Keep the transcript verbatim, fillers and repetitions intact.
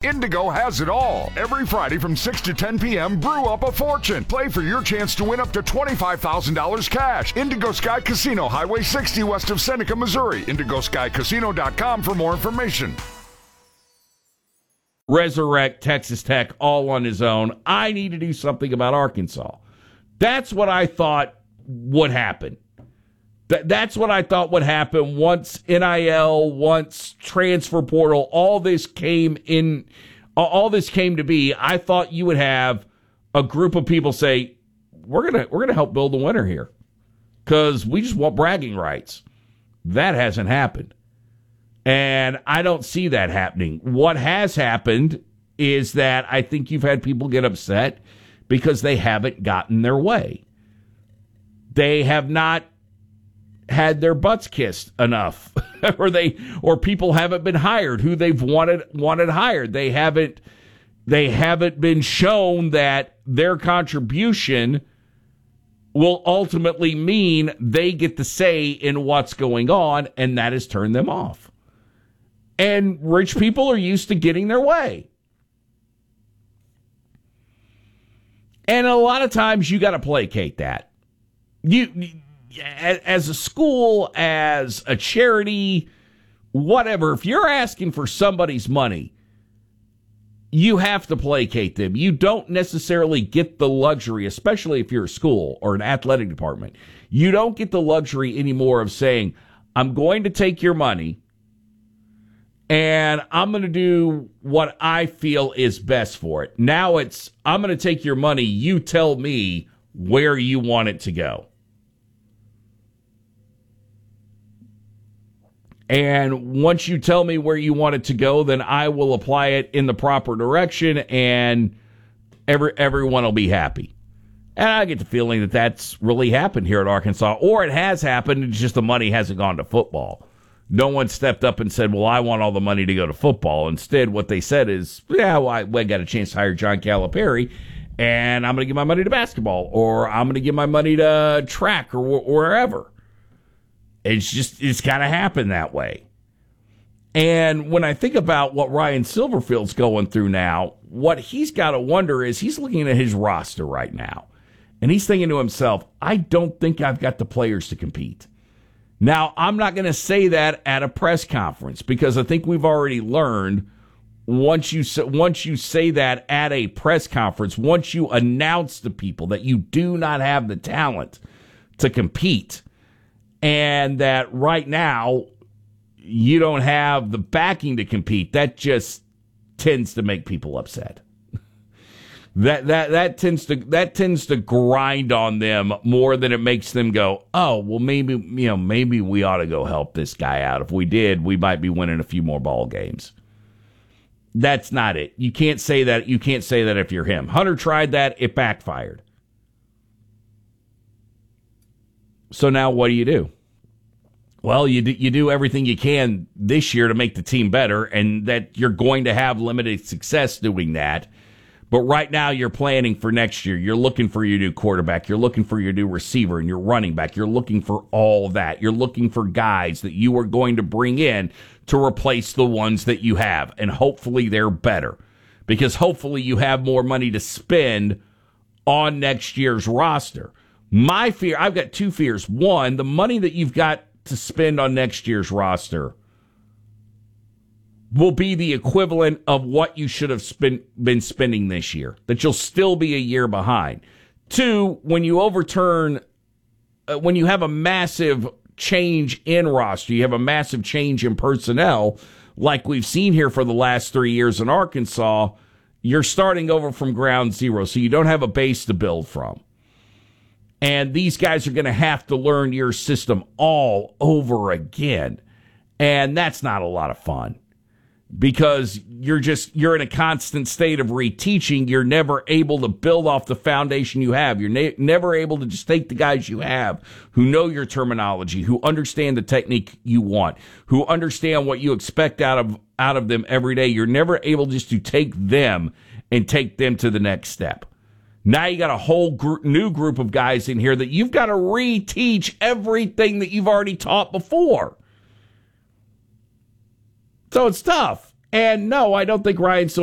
Indigo has it all. Every Friday from six to ten p.m., brew up a fortune. Play for your chance to win up to twenty-five thousand dollars cash. Indigo Sky Casino, Highway sixty west of Seneca, Missouri. indigo sky casino dot com for more information. Resurrect Texas Tech all on his own. I need to do something about Arkansas. That's what I thought would happen. Th- that's what I thought would happen once N I L, once transfer portal, all this came in, all this came to be. I thought you would have a group of people say, we're gonna we're gonna help build the winner here because we just want bragging rights. That hasn't happened. And I don't see that happening. What has happened is that I think you've had people get upset because they haven't gotten their way. They have not had their butts kissed enough, or they or people haven't been hired who they've wanted wanted hired. They haven't they haven't been shown that their contribution will ultimately mean they get the say in what's going on, and that has turned them off. And rich people are used to getting their way. And a lot of times you got to placate that. You, as a school, as a charity, whatever, if you're asking for somebody's money, you have to placate them. You don't necessarily get the luxury, especially if you're a school or an athletic department. You don't get the luxury anymore of saying, I'm going to take your money and I'm going to do what I feel is best for it. Now it's, I'm going to take your money. You tell me where you want it to go. And once you tell me where you want it to go, then I will apply it in the proper direction and every, everyone will be happy. And I get the feeling that that's really happened here at Arkansas, or it has happened. It's just the money hasn't gone to football. No one stepped up and said, well, I want all the money to go to football. Instead, what they said is, yeah, well, I, well, I got a chance to hire John Calipari, and I'm going to give my money to basketball, or I'm going to give my money to track or, or wherever. It's just, it's got to happen that way. And when I think about what Ryan Silverfield's going through now, what he's got to wonder is he's looking at his roster right now, and he's thinking to himself, I don't think I've got the players to compete. Now, I'm not going to say that at a press conference because I think we've already learned once you once you say that at a press conference, once you announce to people that you do not have the talent to compete and that right now you don't have the backing to compete, that just tends to make people upset. That that that tends to that tends to grind on them more than it makes them go, oh, well, maybe you know maybe we ought to go help this guy out. If we did, we might be winning a few more ball games. That's not it. You can't say that. You can't say that if you're him. Hunter tried that. It backfired. So now what do you do? Well, you do, you do everything you can this year to make the team better, and that you're going to have limited success doing that. But right now, you're planning for next year. You're looking for your new quarterback. You're looking for your new receiver and your running back. You're looking for all that. You're looking for guys that you are going to bring in to replace the ones that you have. And hopefully they're better. Because hopefully you have more money to spend on next year's roster. My fear, I've got two fears. One, the money that you've got to spend on next year's roster will be the equivalent of what you should have spent, been spending this year, that you'll still be a year behind. Two, when you overturn, uh, when you have a massive change in roster, you have a massive change in personnel, like we've seen here for the last three years in Arkansas, you're starting over from ground zero, so you don't have a base to build from. And these guys are going to have to learn your system all over again. And that's not a lot of fun. Because you're just, you're in a constant state of reteaching. You're never able to build off the foundation you have. You're ne- never able to just take the guys you have who know your terminology, who understand the technique you want, who understand what you expect out of, out of them every day. You're never able just to take them and take them to the next step. Now you got a whole group, new group of guys in here that you've got to reteach everything that you've already taught before. So it's tough. And no, I don't think Ryan